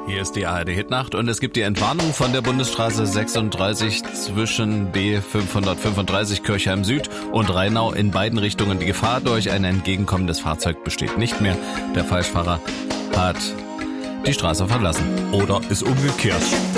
Hier ist die ARD Hitnacht und es gibt die Entwarnung von der Bundesstraße 36 zwischen B535 Kirchheim Süd und Rheinau in beiden Richtungen. Die Gefahr durch ein entgegenkommendes Fahrzeug besteht nicht mehr. Der Falschfahrer hat die Straße verlassen. Oder ist umgekehrt.